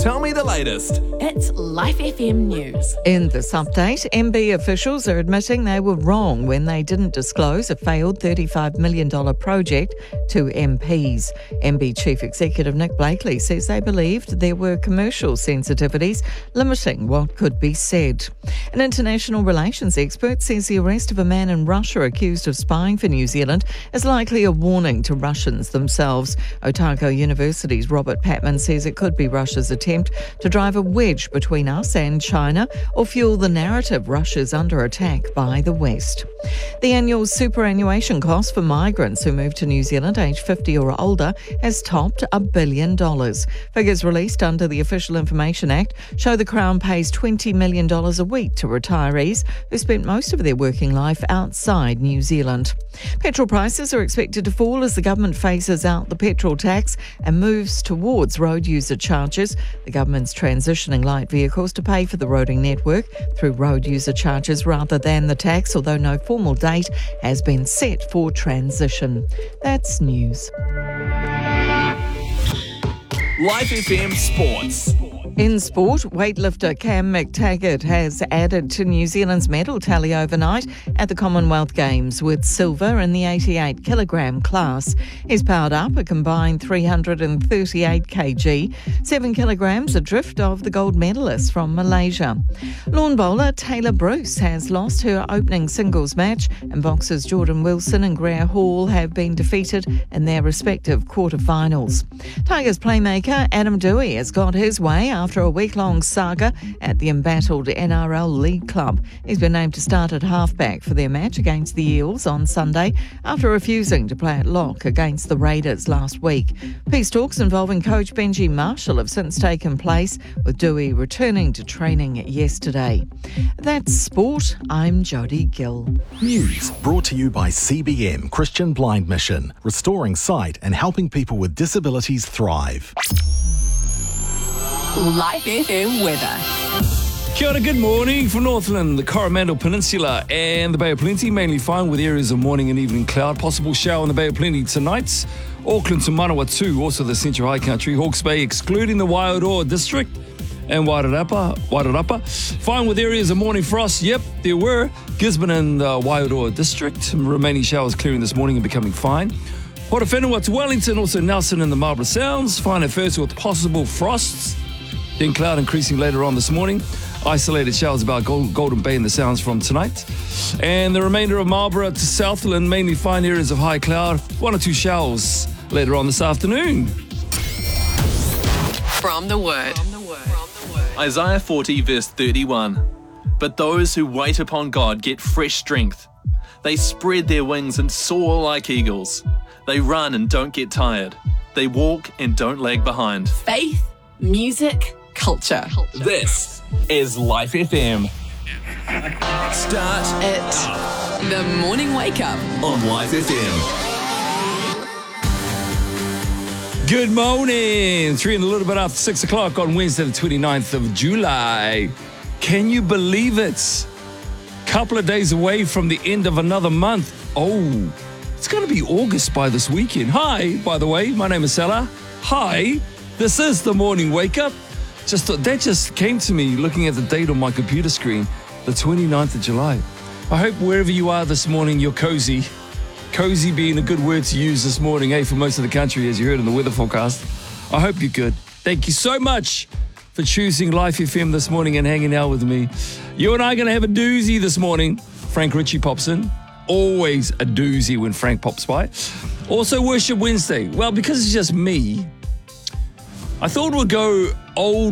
Tell me the latest. It's Life FM News. In this update, MB officials are admitting they were wrong when they didn't disclose a failed $35 million project to MPs. MB Chief Executive Nick Blakely says they believed there were commercial sensitivities limiting what could be said. An international relations expert says the arrest of a man in Russia accused of spying for New Zealand is likely a warning to Russians themselves. Otago University's Robert Patman says it could be Russia's attempt to drive a wedge between us and China or fuel the narrative Russia's under attack by the West. The annual superannuation cost for migrants who move to New Zealand aged 50 or older has topped $1 billion. Figures released under the Official Information Act show the Crown pays $20 million a week to retirees who spent most of their working life outside New Zealand. Petrol prices are expected to fall as the government phases out the petrol tax and moves towards road user charges. The government's transitioning light vehicles to pay for the roading network through road user charges rather than the tax, although no formal date has been set for transition. That's news. Life FM Sports. In sport, weightlifter Cam McTaggart has added to New Zealand's medal tally overnight at the Commonwealth Games with silver in the 88 kilogram class. He's powered up a combined 338 kg, 7 kilograms adrift of the gold medalist from Malaysia. Lawn bowler Taylor Bruce has lost her opening singles match, and boxers Jordan Wilson and Greer Hall have been defeated in their respective quarterfinals. Tigers playmaker Adam Doueihi has got his way after a week-long saga at the embattled NRL League Club. He's been named to start at halfback for their match against the Eels on Sunday after refusing to play at lock against the Raiders last week. Peace talks involving coach Benji Marshall have since taken place, with Doueihi returning to training yesterday. That's sport. I'm Jodie Gill. News brought to you by CBM Christian Blind Mission, restoring sight and helping people with disabilities thrive. Life FM weather. Kia ora, good morning from Northland, the Coromandel Peninsula and the Bay of Plenty. Mainly fine with areas of morning and evening cloud. Possible shower in the Bay of Plenty tonight. Auckland to Manawatu, also the Central High Country. Hawke's Bay excluding the Wairoa district and Wairarapa. Fine with areas of morning frost. Yep, there were. Gisborne and Wairoa district. Remaining showers clearing this morning and becoming fine. Horowhenua to Wellington, also Nelson and the Marlborough Sounds. Fine at first with possible frosts. Then cloud increasing later on this morning. Isolated showers about Golden Bay and the Sounds from tonight. And the remainder of Marlborough to Southland, mainly fine areas of high cloud. 1 or 2 showers later on this afternoon. From the Word. Isaiah 40 verse 31. But those who wait upon God get fresh strength. They spread their wings and soar like eagles. They run and don't get tired. They walk and don't lag behind. Faith, music, culture. This is Life FM. Start It. The morning wake up. on Life FM. Good morning. 3 and a little bit after 6 o'clock on Wednesday, the 29th of July. Can you believe it? Couple of days away from the end of another month. Oh, it's going to be August by this weekend. Hi, by the way, my name is Salah. Hi, this is the morning wake up. That just came to me looking at the date on my computer screen, the 29th of July. I hope wherever you are this morning, you're cozy. Cozy being a good word to use this morning, for most of the country, as you heard in the weather forecast. I hope you're good. Thank you so much for choosing Life FM this morning and hanging out with me. You and I are going to have a doozy this morning. Frank Ritchie pops in. Always a doozy when Frank pops by. Also Worship Wednesday. Well, because it's just me, I thought we'd go old